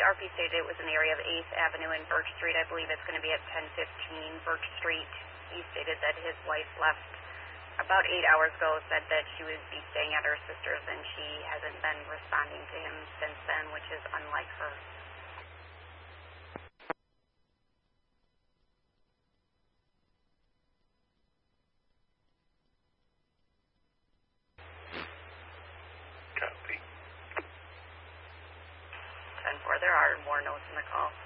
RP stated it was in the area of 8th Avenue and Birch Street. I believe it's going to be at 1015 Birch Street. He stated that his wife left about 8 hours ago, said that she would be staying at her sister's, and she hasn't been responding to him since then, which is unlike her. Copy. 10-4, there are more notes in the call.